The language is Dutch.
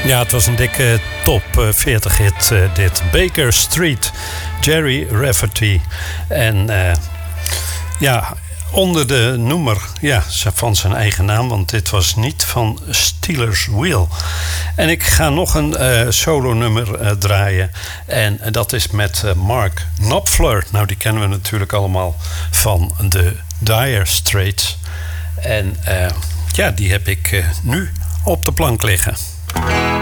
Ja, het was een dikke top 40 hit dit. Baker Street, Jerry Rafferty. En ja, onder de noemer van zijn eigen naam, want dit was niet van Steelers Wheel. En ik ga nog een solo nummer draaien. En dat is met Mark Knopfler. Nou, die kennen we natuurlijk allemaal van de Dire Straits. En die heb ik nu op de plank liggen.